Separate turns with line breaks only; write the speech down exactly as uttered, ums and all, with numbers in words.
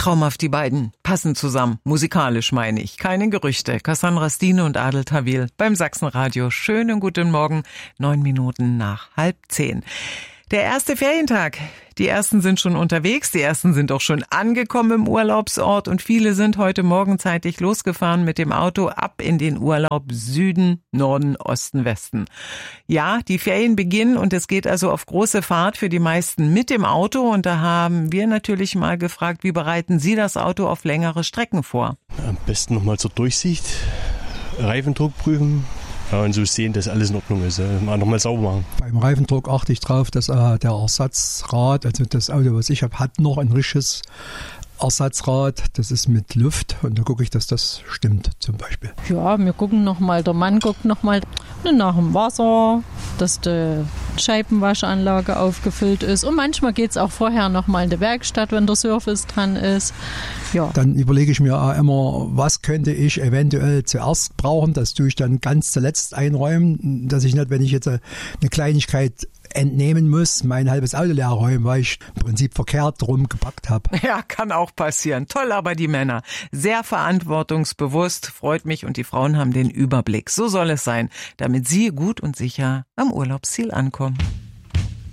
Traumhaft, die beiden passen zusammen, musikalisch meine ich. Keine Gerüchte. Cassandra Stine und Adel Tawil beim Sachsenradio. Schönen guten Morgen, neun Minuten nach halb zehn. Der erste Ferientag. Die ersten sind schon unterwegs, die ersten sind auch schon angekommen im Urlaubsort und viele sind heute Morgen zeitig losgefahren mit dem Auto ab in den Urlaub Süden, Norden, Osten, Westen. Ja, die Ferien beginnen und es geht also auf große Fahrt für die meisten mit dem Auto und da haben wir natürlich mal gefragt, wie bereiten Sie das Auto auf längere Strecken vor?
Am besten nochmal zur Durchsicht, Reifendruck prüfen. Ja, und so sehen, dass alles in Ordnung ist. Mal nochmal sauber machen.
Beim Reifendruck achte ich drauf, dass äh, der Ersatzrad, also das Auto, was ich habe, hat noch ein richtiges Ersatzrad. Das ist mit Luft und da gucke ich, dass das stimmt zum Beispiel.
Ja, wir gucken nochmal, der Mann guckt nochmal nach dem Wasser, dass die Scheibenwaschanlage aufgefüllt ist. Und manchmal geht es auch vorher nochmal in die Werkstatt, wenn der Service dran ist. Ja.
Dann überlege ich mir auch immer, was könnte ich eventuell zuerst brauchen. Das tue ich dann ganz zuletzt einräumen, dass ich nicht, wenn ich jetzt eine Kleinigkeit entnehmen muss, mein halbes Auto leer räumen, weil ich im Prinzip verkehrt drum gepackt habe.
Ja, kann auch passieren. Toll, aber die Männer. Sehr verantwortungsbewusst, freut mich und die Frauen haben den Überblick. So soll es sein, damit sie gut und sicher am Urlaubsziel ankommen.